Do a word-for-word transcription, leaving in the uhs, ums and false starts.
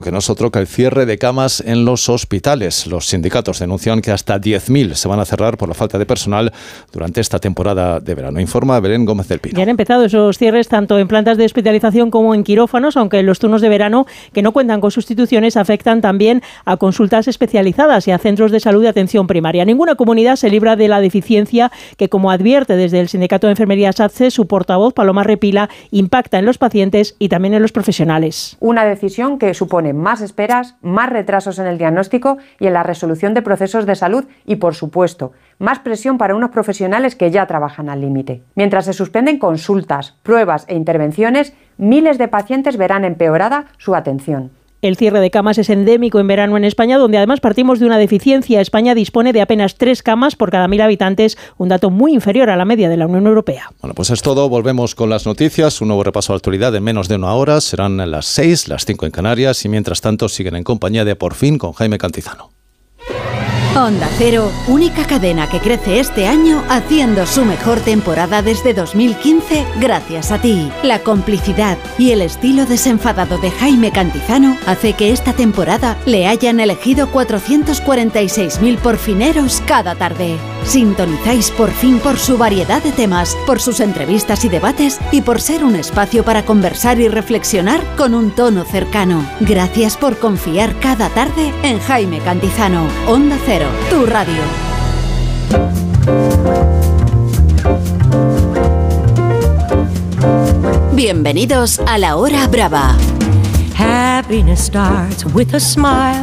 Que no es otro que el cierre de camas en los hospitales. Los sindicatos denuncian que hasta diez mil se van a cerrar por la falta de personal durante esta temporada de verano. Informa Belén Gómez del Pino. Ya han empezado esos cierres tanto en plantas de hospitalización como en quirófanos, aunque en los turnos de verano que no cuentan con sustituciones afectan también a consultas especializadas y a centros de salud de atención primaria. Ninguna comunidad se libra de la deficiencia que, como advierte desde el Sindicato de Enfermería SATSE, su portavoz Paloma Repila, impacta en los pacientes y también en los profesionales. Una decisión que supone más esperas, más retrasos en el diagnóstico y en la resolución de procesos de salud y, por supuesto, más presión para unos profesionales que ya trabajan al límite. Mientras se suspenden consultas, pruebas e intervenciones, miles de pacientes verán empeorada su atención. El cierre de camas es endémico en verano en España, donde además partimos de una deficiencia. España dispone de apenas tres camas por cada mil habitantes, un dato muy inferior a la media de la Unión Europea. Bueno, pues es todo. Volvemos con las noticias. Un nuevo repaso a la actualidad en menos de una hora. Serán las seis, las cinco en Canarias y mientras tanto siguen en compañía de Por Fin con Jaime Cantizano. Onda Cero, única cadena que crece este año haciendo su mejor temporada desde dos mil quince gracias a ti. La complicidad y el estilo desenfadado de Jaime Cantizano hace que esta temporada le hayan elegido cuatrocientos cuarenta y seis mil porfineros cada tarde. Sintonizáis Por Fin por su variedad de temas, por sus entrevistas y debates y por ser un espacio para conversar y reflexionar con un tono cercano. Gracias por confiar cada tarde en Jaime Cantizano. Onda Cero, tu radio. Bienvenidos a La Hora Brava. Happiness starts with a smile.